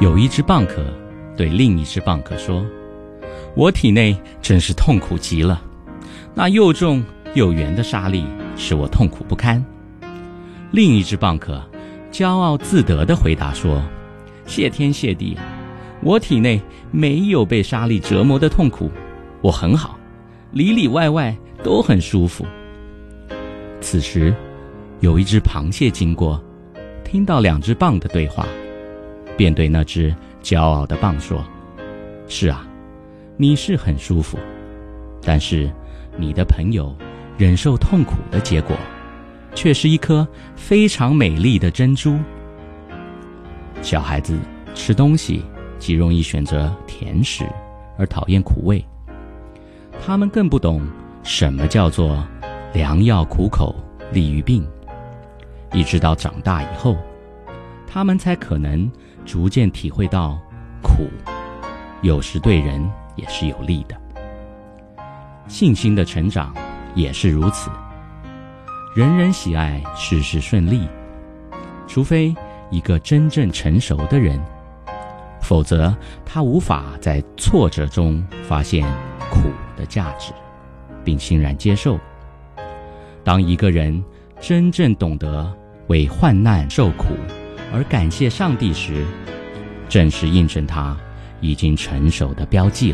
有一只蚌壳对另一只蚌壳说：“我体内真是痛苦极了，那又重又圆的沙粒使我痛苦不堪。”另一只蚌壳骄傲自得地回答说：“谢天谢地，我体内没有被沙粒折磨的痛苦，我很好，里里外外都很舒服。”此时有一只螃蟹经过，听到两只蚌的对话，便对那只骄傲的蚌说：“是啊，你是很舒服，但是你的朋友忍受痛苦的结果，却是一颗非常美丽的珍珠。”小孩子吃东西极容易选择甜食，而讨厌苦味。他们更不懂什么叫做良药苦口利于病，一直到长大以后，他们才可能逐渐体会到苦有时对人也是有利的。信心的成长也是如此，人人喜爱事事顺利，除非一个真正成熟的人，否则他无法在挫折中发现苦的价值，并欣然接受。当一个人真正懂得为患难受苦而感谢上帝时，正是印证他已经成熟的标记了。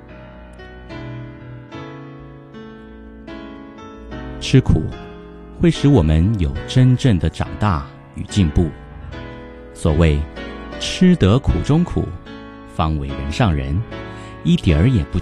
吃苦会使我们有真正的长大与进步。所谓吃得苦中苦，方为人上人，一点儿也不